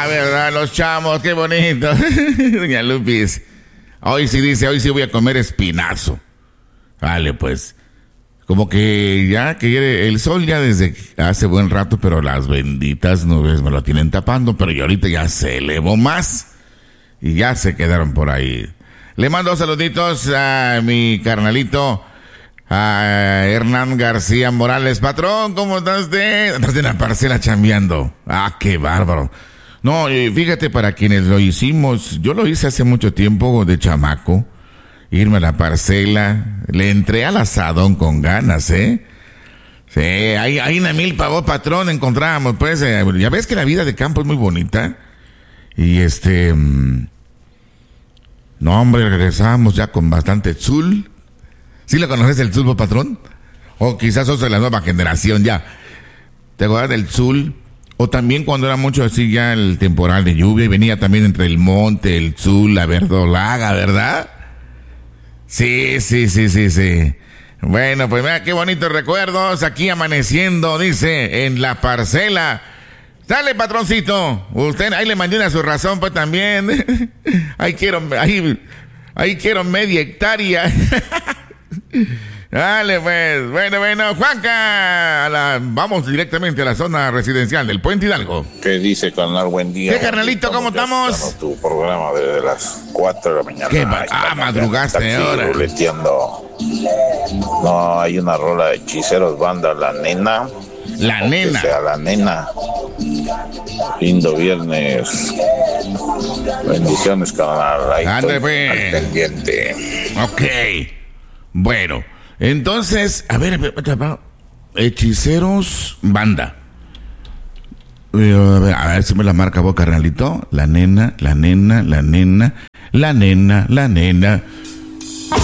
¿verdad? Los chamos, qué bonito. Doña Lupis. Hoy sí dice, hoy sí voy a comer espinazo. Vale, pues. Como que ya que el sol ya desde hace buen rato, pero las benditas nubes me lo tienen tapando, pero yo ahorita ya se elevó más y ya se quedaron por ahí. Le mando saluditos a mi carnalito, a Hernán García Morales. Patrón, ¿cómo está usted? Estás en la parcela chambeando. Ah, qué bárbaro. No, fíjate, para quienes lo hicimos, yo lo hice hace mucho tiempo de chamaco, irme a la parcela, le entré al asadón con ganas, ¿eh? Sí, ahí en la milpa, vos, patrón, encontrábamos, pues, ya ves que la vida de campo es muy bonita, y no, hombre, regresábamos ya con bastante tzul. ¿Sí lo conoces el tzul, vos, patrón? O quizás sos de la nueva generación ya. ¿Te acuerdas del tzul? O también cuando era mucho así ya el temporal de lluvia y venía también entre el monte, el tzul, la verdolaga, ¿verdad? Sí. Bueno, pues mira qué bonitos recuerdos aquí amaneciendo, dice, en la parcela. Dale, patroncito. Usted ahí le mandé a su razón, pues también. Ahí quiero media hectárea. Dale, pues. Bueno, Juanca. Vamos directamente a la zona residencial del Puente Hidalgo. ¿Qué dice, carnal? Buen día. ¿Qué, carnalito? ¿Cómo estamos? Tu programa desde las 4 de la mañana. ¿Qué? Madrugaste ahora. Ruleteando. No, hay una rola de Hechiceros Banda, La Nena. La Nena. O sea, La Nena. Lindo viernes. Bendiciones, carnal. Ahí Ande, estoy pues. al pendiente. Ok. Bueno, entonces, a ver, Hechiceros Banda. A ver si me la marca vos, carnalito. La nena.